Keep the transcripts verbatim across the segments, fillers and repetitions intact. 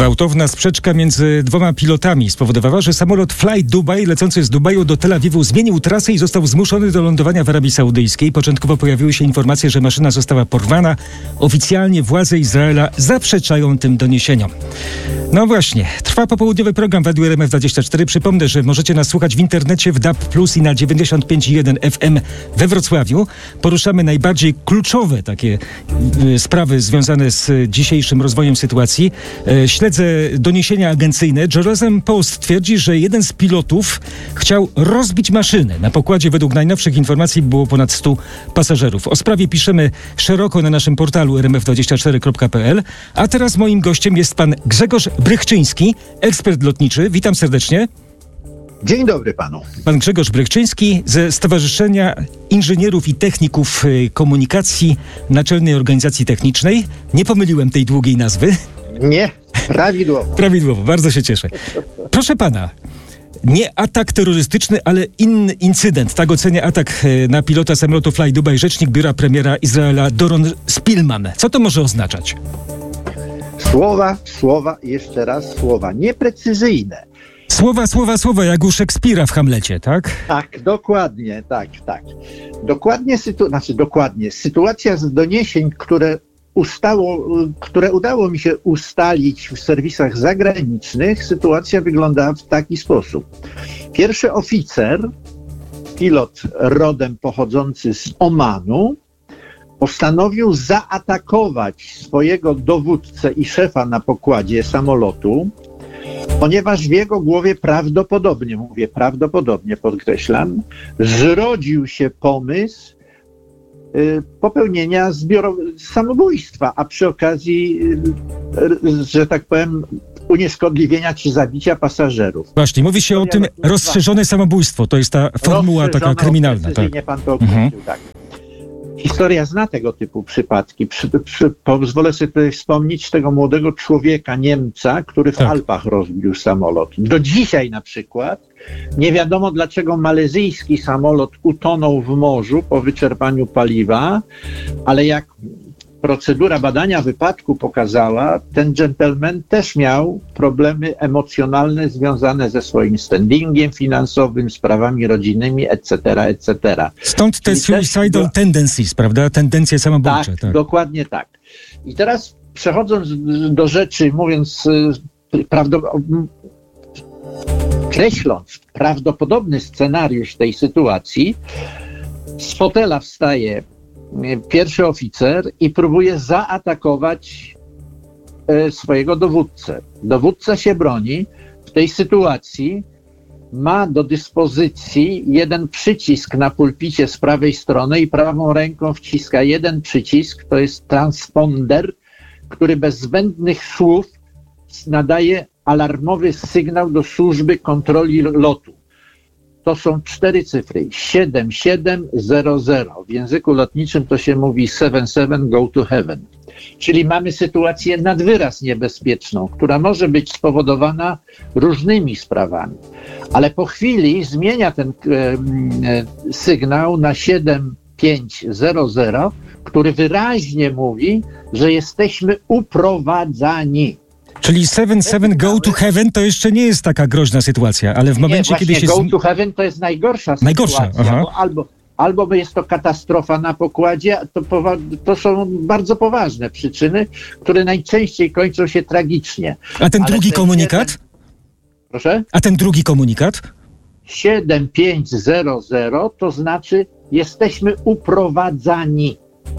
Gwałtowna sprzeczka między dwoma pilotami spowodowała, że samolot Fly Dubai lecący z Dubaju do Tel Awiwu zmienił trasę i został zmuszony do lądowania w Arabii Saudyjskiej. Początkowo pojawiły się informacje, że maszyna została porwana. Oficjalnie władze Izraela zaprzeczają tym doniesieniom. No właśnie, trwa popołudniowy program w Radiu R M F dwadzieścia cztery. Przypomnę, że możecie nas słuchać w internecie w D A B plus i na dziewięćdziesiąt pięć i jeden F M we Wrocławiu. Poruszamy najbardziej kluczowe takie y, sprawy związane z dzisiejszym rozwojem sytuacji. Y, śledzę doniesienia agencyjne. Jerusalem Post twierdzi, że jeden z pilotów chciał rozbić maszynę. Na pokładzie według najnowszych informacji było ponad stu pasażerów. O sprawie piszemy szeroko na naszym portalu r m f dwadzieścia cztery kropka p l. A teraz moim gościem jest pan Grzegorz Brychczyński, ekspert lotniczy. Witam serdecznie. Dzień dobry panu. Pan Grzegorz Brychczyński ze Stowarzyszenia Inżynierów i Techników Komunikacji Naczelnej Organizacji Technicznej. Nie pomyliłem tej długiej nazwy? Nie, prawidłowo. Prawidłowo, bardzo się cieszę. Proszę pana, nie atak terrorystyczny, ale inny incydent. Tak ocenia atak na pilota samolotu Fly Dubai rzecznik biura premiera Izraela Doron Spilman. Co to może oznaczać? Słowa, słowa, jeszcze raz słowa nieprecyzyjne. Słowa, słowa, słowa, jak u Szekspira w Hamlecie, tak? Tak, dokładnie, tak, tak. Dokładnie, sytu- znaczy dokładnie, sytuacja z doniesień, które ustało, które udało mi się ustalić w serwisach zagranicznych, sytuacja wyglądała w taki sposób. Pierwszy oficer, pilot rodem pochodzący z Omanu, postanowił zaatakować swojego dowódcę i szefa na pokładzie samolotu, ponieważ w jego głowie prawdopodobnie, mówię prawdopodobnie, podkreślam, zrodził się pomysł y, popełnienia zbioro- samobójstwa, a przy okazji, y, że tak powiem, unieszkodliwienia czy zabicia pasażerów. Właśnie, mówi się o tym rozszerzone samobójstwo, to jest ta formuła taka kryminalna. Tak, pan to określił, mhm. tak. Historia zna tego typu przypadki. Przy, przy, pozwolę sobie tutaj wspomnieć tego młodego człowieka, Niemca, który w tak. Alpach rozbił samolot. Do dzisiaj na przykład nie wiadomo, dlaczego malezyjski samolot utonął w morzu po wyczerpaniu paliwa, ale jak procedura badania wypadku pokazała, ten gentleman też miał problemy emocjonalne związane ze swoim standingiem finansowym, sprawami rodzinnymi, et cetera, et cetera. Stąd te suicidal do... tendencies, prawda? Tendencje samobójcze. Tak, tak, dokładnie tak. I teraz przechodząc do rzeczy, mówiąc prawdopodobnie, kreśląc prawdopodobny scenariusz tej sytuacji, z fotela wstaje pierwszy oficer i próbuje zaatakować e, swojego dowódcę. Dowódca się broni. W tej sytuacji ma do dyspozycji jeden przycisk na pulpicie z prawej strony i prawą ręką wciska jeden przycisk, to jest transponder, który bez zbędnych słów nadaje alarmowy sygnał do służby kontroli lotu. To są cztery cyfry, siedem siedem zero zero. W języku lotniczym to się mówi siedem siedem go to heaven. Czyli mamy sytuację nad wyraz niebezpieczną, która może być spowodowana różnymi sprawami. Ale po chwili zmienia ten e, e, sygnał na siedem pięć zero zero, który wyraźnie mówi, że jesteśmy uprowadzani. Czyli siedem siedem go to heaven to jeszcze nie jest taka groźna sytuacja, ale w momencie, nie, kiedy się... go to heaven to jest najgorsza sytuacja. Najgorsza, aha. Bo albo, albo jest to katastrofa na pokładzie, to, powa- to są bardzo poważne przyczyny, które najczęściej kończą się tragicznie. A ten ale drugi ten komunikat? jeden... Proszę? A ten drugi komunikat? siedem pięć zero zero to znaczy jesteśmy uprowadzani.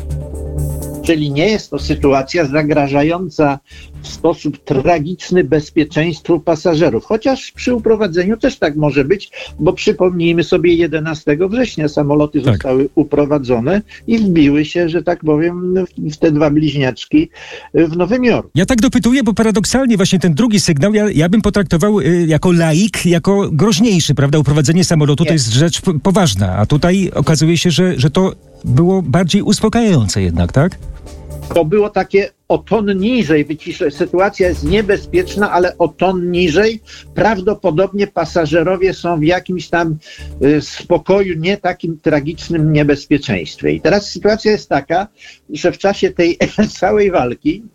Czyli nie jest to sytuacja zagrażająca w sposób tragiczny bezpieczeństwu pasażerów. Chociaż przy uprowadzeniu też tak może być, bo przypomnijmy sobie, jedenastego września samoloty tak. zostały uprowadzone i wbiły się, że tak powiem, w te dwa bliźniaczki w Nowym Jorku. Ja tak dopytuję, bo paradoksalnie właśnie ten drugi sygnał, ja, ja bym potraktował y, jako laik, jako groźniejszy, prawda? Uprowadzenie samolotu nie. To jest rzecz p- poważna, a tutaj okazuje się, że, że to było bardziej uspokajające jednak, tak? To było takie o ton niżej, wyciszę. Sytuacja jest niebezpieczna, ale o ton niżej. Prawdopodobnie pasażerowie są w jakimś tam y, spokoju, nie takim tragicznym niebezpieczeństwie. I teraz sytuacja jest taka, że w czasie tej całej walki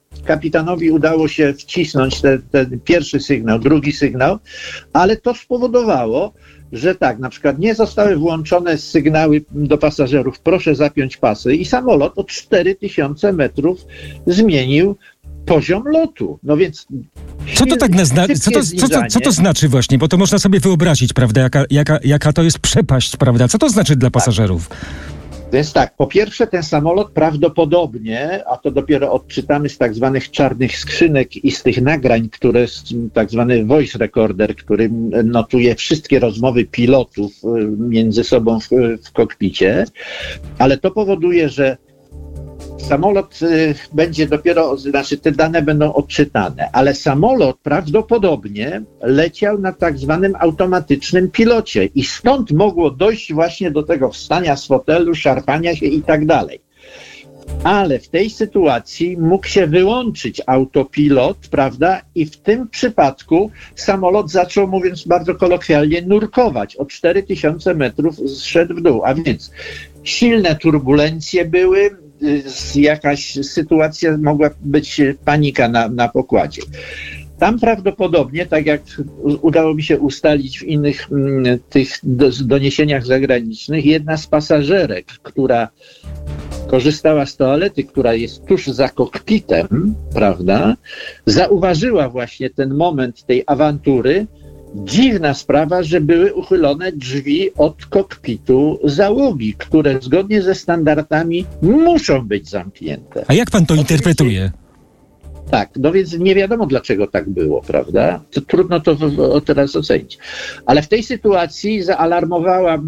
kapitanowi udało się wcisnąć ten, ten pierwszy sygnał, drugi sygnał, ale to spowodowało, że tak, na przykład nie zostały włączone sygnały do pasażerów, proszę zapiąć pasy, i samolot o cztery tysiące metrów zmienił poziom lotu. No więc co to tak nazna- co, to, co, co, co to znaczy właśnie? Bo to można sobie wyobrazić, prawda, jaka, jaka, jaka to jest przepaść, prawda? Co to znaczy dla pasażerów? Więc tak, po pierwsze ten samolot prawdopodobnie, a to dopiero odczytamy z tak zwanych czarnych skrzynek i z tych nagrań, które, tak zwany voice recorder, który notuje wszystkie rozmowy pilotów między sobą w, w kokpicie, ale to powoduje, że samolot y, będzie dopiero, znaczy te dane będą odczytane, ale samolot prawdopodobnie leciał na tak zwanym automatycznym pilocie i stąd mogło dojść właśnie do tego wstania z fotelu, szarpania się i tak dalej. Ale w tej sytuacji mógł się wyłączyć autopilot, prawda? I w tym przypadku samolot zaczął, mówiąc bardzo kolokwialnie, nurkować. O cztery tysiące metrów zszedł w dół, a więc silne turbulencje były, jakaś sytuacja, mogła być panika na, na pokładzie. Tam prawdopodobnie, tak jak udało mi się ustalić w innych m, tych do, doniesieniach zagranicznych, jedna z pasażerek, która korzystała z toalety, która jest tuż za kokpitem, prawda, zauważyła właśnie ten moment tej awantury. Dziwna sprawa, że były uchylone drzwi od kokpitu załogi, które zgodnie ze standardami muszą być zamknięte. A jak pan to Oczywiście, interpretuje? Tak, no więc nie wiadomo, dlaczego tak było, prawda? To trudno to w, w, teraz ocenić. Ale w tej sytuacji zaalarmowała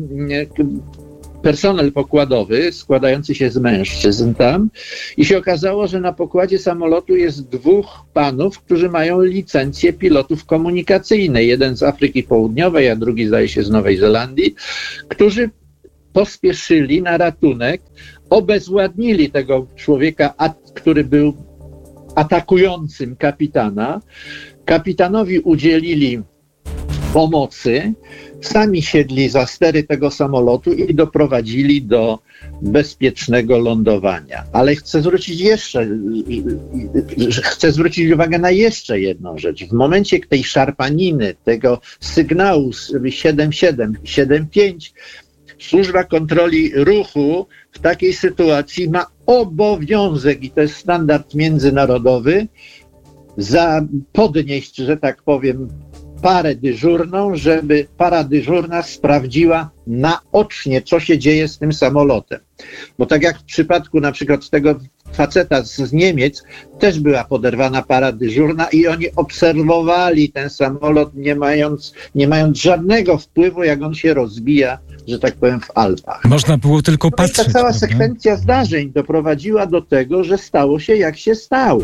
personel pokładowy składający się z mężczyzn tam i się okazało, że na pokładzie samolotu jest dwóch panów, którzy mają licencję pilotów komunikacyjnej. Jeden z Afryki Południowej, a drugi zdaje się z Nowej Zelandii, którzy pospieszyli na ratunek, obezwładnili tego człowieka, który był atakującym kapitana. Kapitanowi udzielili pomocy, sami siedli za stery tego samolotu i doprowadzili do bezpiecznego lądowania. Ale chcę zwrócić jeszcze, chcę zwrócić uwagę na jeszcze jedną rzecz. W momencie tej szarpaniny, tego sygnału siedem siedem, siedem pięć, Służba Kontroli Ruchu w takiej sytuacji ma obowiązek, i to jest standard międzynarodowy, za podnieść, że tak powiem, parę dyżurną, żeby para dyżurna sprawdziła naocznie, co się dzieje z tym samolotem. Bo tak jak w przypadku na przykład tego faceta z, z Niemiec, też była poderwana para dyżurna i oni obserwowali ten samolot, nie mając, nie mając żadnego wpływu, jak on się rozbija, że tak powiem, w Alpach. Można było tylko no patrzeć. Ta cała prawda? sekwencja zdarzeń doprowadziła do tego, że stało się jak się stało.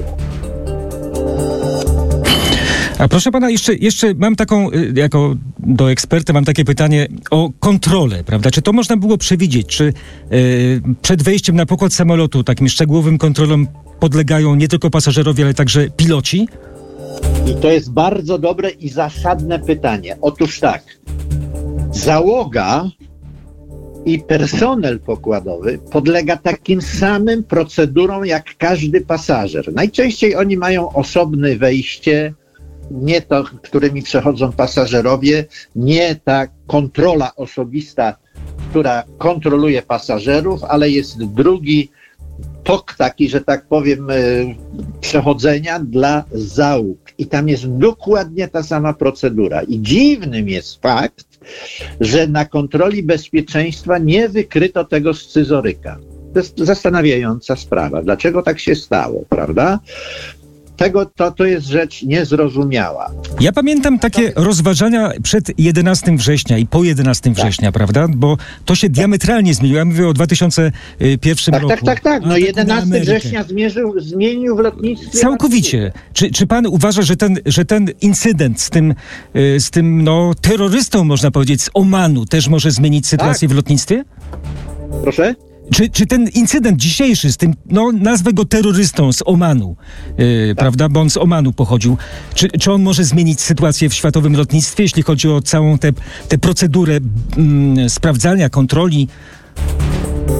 A proszę pana, jeszcze, jeszcze mam taką, jako do eksperta mam takie pytanie o kontrolę, prawda? Czy to można było przewidzieć? Czy yy, przed wejściem na pokład samolotu takim szczegółowym kontrolom podlegają nie tylko pasażerowie, ale także piloci? I to jest bardzo dobre i zasadne pytanie. Otóż tak, załoga i personel pokładowy podlega takim samym procedurom jak każdy pasażer. Najczęściej oni mają osobne wejście, nie to, którymi przechodzą pasażerowie, nie ta kontrola osobista, która kontroluje pasażerów, ale jest drugi tok taki, że tak powiem, przechodzenia dla załóg. I tam jest dokładnie ta sama procedura. I dziwnym jest fakt, że na kontroli bezpieczeństwa nie wykryto tego scyzoryka. To jest zastanawiająca sprawa. Dlaczego tak się stało, prawda? Tego, to, to jest rzecz niezrozumiała. Ja pamiętam takie rozważania przed jedenastego września i po jedenastego Tak. września, prawda? Bo to się diametralnie zmieniło. Ja mówię o dwa tysiące pierwszym Tak, roku. tak, tak, tak. No Ataku na jedenastego Amerykę. września zmierzył, zmienił w lotnictwie. Całkowicie. Czy, czy pan uważa, że ten, że ten incydent z tym, y, z tym no, terrorystą, można powiedzieć, z Omanu też może zmienić sytuację Tak. w lotnictwie? Proszę? Czy, czy ten incydent dzisiejszy z tym, no nazwę go terrorystą z Omanu, yy, Tak. prawda, bo on z Omanu pochodził, czy, czy on może zmienić sytuację w światowym lotnictwie, jeśli chodzi o całą tę tę procedurę mm, sprawdzania, kontroli?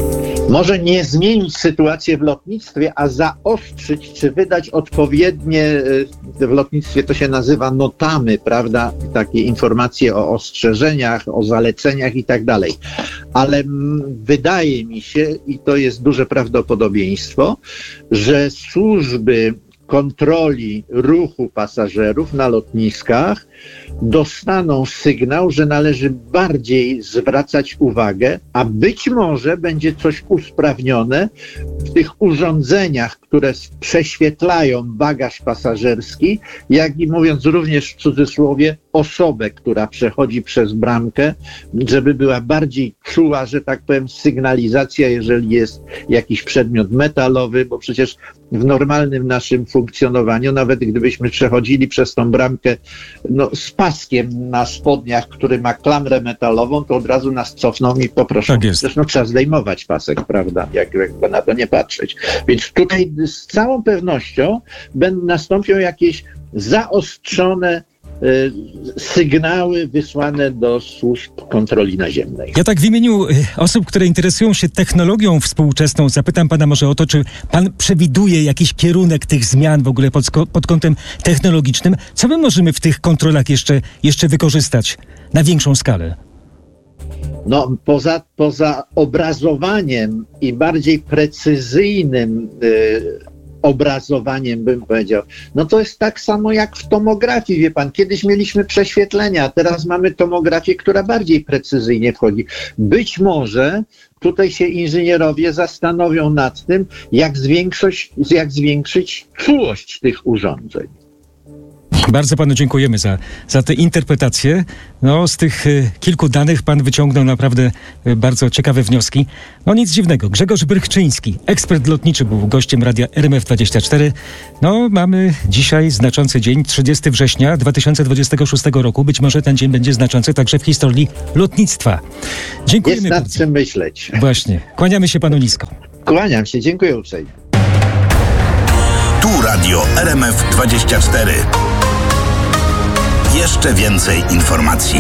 może nie zmienić sytuację w lotnictwie, a zaostrzyć, czy wydać odpowiednie, w lotnictwie to się nazywa notamy, prawda, takie informacje o ostrzeżeniach, o zaleceniach i tak dalej. Ale wydaje mi się, i to jest duże prawdopodobieństwo, że służby kontroli ruchu pasażerów na lotniskach dostaną sygnał, że należy bardziej zwracać uwagę, a być może będzie coś usprawnione w tych urządzeniach, które prześwietlają bagaż pasażerski, jak i, mówiąc również w cudzysłowie, osobę, która przechodzi przez bramkę, żeby była bardziej czuła, że tak powiem, sygnalizacja, jeżeli jest jakiś przedmiot metalowy, bo przecież w normalnym naszym funkcjonowaniu, nawet gdybyśmy przechodzili przez tą bramkę no, z paskiem na spodniach, który ma klamrę metalową, to od razu nas cofną i poproszą. Tak jest. Zresztą trzeba zdejmować pasek, prawda, jak, jakby na to nie patrzeć. Więc tutaj z całą pewnością będą nastąpią jakieś zaostrzone y, sygnały wysłane do służb kontroli naziemnej. Ja tak w imieniu y, osób, które interesują się technologią współczesną, zapytam pana może o to, czy pan przewiduje jakiś kierunek tych zmian w ogóle pod, pod kątem technologicznym? Co my możemy w tych kontrolach jeszcze, jeszcze wykorzystać na większą skalę? No, poza, poza obrazowaniem i bardziej precyzyjnym y, obrazowaniem, bym powiedział, no to jest tak samo jak w tomografii, wie pan. Kiedyś mieliśmy prześwietlenia, a teraz mamy tomografię, która bardziej precyzyjnie wchodzi. Być może tutaj się inżynierowie zastanowią nad tym, jak zwiększyć, jak zwiększyć czułość tych urządzeń. Bardzo panu dziękujemy za, za tę interpretację. No, z tych y, kilku danych pan wyciągnął naprawdę y, bardzo ciekawe wnioski. No nic dziwnego. Grzegorz Brychczyński, ekspert lotniczy, był gościem radia R M F dwadzieścia cztery. No, mamy dzisiaj znaczący dzień, trzydziestego września dwa tysiące dwudziestego szóstego roku. Być może ten dzień będzie znaczący także w historii lotnictwa. Dziękujemy Jest nad bardzo. czym myśleć. Właśnie. Kłaniamy się panu nisko. Kłaniam się, dziękuję uprzejmie. Tu radio R M F dwadzieścia cztery. Jeszcze więcej informacji.